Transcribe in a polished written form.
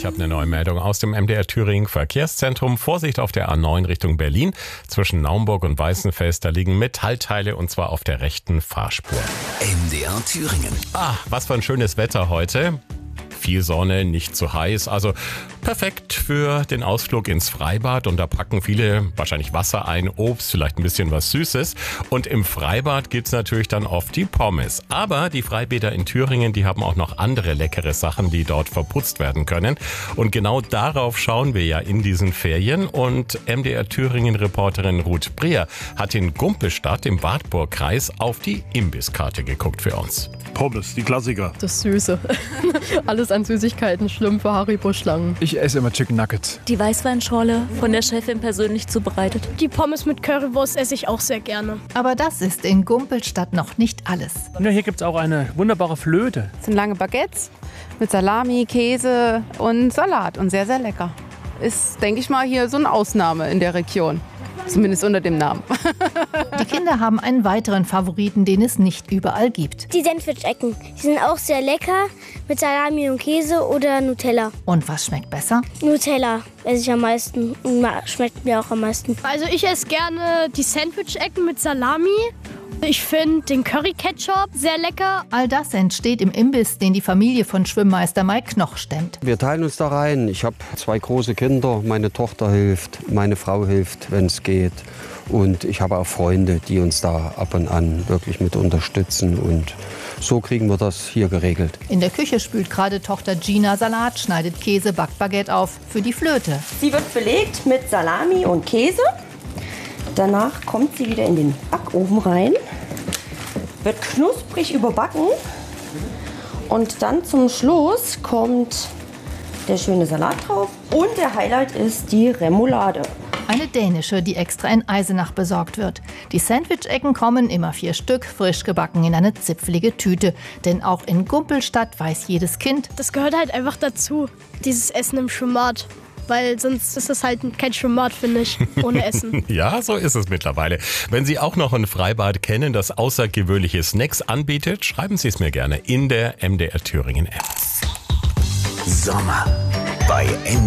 habe eine neue Meldung aus dem MDR Thüringen Verkehrszentrum. Vorsicht auf der A9 Richtung Berlin. Zwischen Naumburg und Weißenfels, da liegen Metallteile und zwar auf der rechten Fahrspur. MDR Thüringen. Was für ein schönes Wetter heute. Viel Sonne, nicht zu heiß, also perfekt für den Ausflug ins Freibad. Und da packen viele wahrscheinlich Wasser ein, Obst, vielleicht ein bisschen was Süßes. Und im Freibad gibt's natürlich dann oft die Pommes. Aber die Freibäder in Thüringen, die haben auch noch andere leckere Sachen, die dort verputzt werden können. Und genau darauf schauen wir ja in diesen Ferien. Und MDR Thüringen-Reporterin Ruth Breer hat in Gumpelstadt im Wartburgkreis auf die Imbisskarte geguckt für uns. Pommes, die Klassiker. Das Süße. Alles an Süßigkeiten, Schlümpfe, Haribo-Schlangen. Ich esse immer Chicken Nuggets. Die Weißweinschorle, von der Chefin persönlich zubereitet. Die Pommes mit Currywurst esse ich auch sehr gerne. Aber das ist in Gumpelstadt noch nicht alles. Ja, hier gibt es auch eine wunderbare Flöte. Das sind lange Baguettes mit Salami, Käse und Salat und sehr, sehr lecker. Ist, denke ich mal, hier so eine Ausnahme in der Region. Zumindest unter dem Namen. Die Kinder haben einen weiteren Favoriten, den es nicht überall gibt. Die Sandwich-Ecken. Die sind auch sehr lecker mit Salami und Käse oder Nutella. Und was schmeckt besser? Nutella esse ich am meisten und schmeckt mir auch am meisten. Also ich esse gerne die Sandwich-Ecken mit Salami. Ich finde den Curry-Ketchup sehr lecker. All das entsteht im Imbiss, den die Familie von Schwimmmeister Mike Knoch stemmt. Wir teilen uns da rein. Ich habe 2 große Kinder. Meine Tochter hilft, meine Frau hilft, wenn es geht. Und ich habe auch Freunde, die uns da ab und an wirklich mit unterstützen. Und so kriegen wir das hier geregelt. In der Küche spült gerade Tochter Gina Salat, schneidet Käse, backt Baguette auf für die Flöte. Sie wird belegt mit Salami und Käse. Danach kommt sie wieder in den Backofen rein, wird knusprig überbacken und dann zum Schluss kommt der schöne Salat drauf und der Highlight ist die Remoulade. Eine dänische, die extra in Eisenach besorgt wird. Die Sandwich-Ecken kommen, immer 4 Stück, frisch gebacken in eine zipfelige Tüte. Denn auch in Gumpelstadt weiß jedes Kind, das gehört halt einfach dazu, dieses Essen im Schwimmbad. Weil sonst ist es halt kein Schwimmbad, finde ich, ohne Essen. Ja, so ist es mittlerweile. Wenn Sie auch noch ein Freibad kennen, das außergewöhnliche Snacks anbietet, schreiben Sie es mir gerne in der MDR Thüringen App. Sommer bei MDR.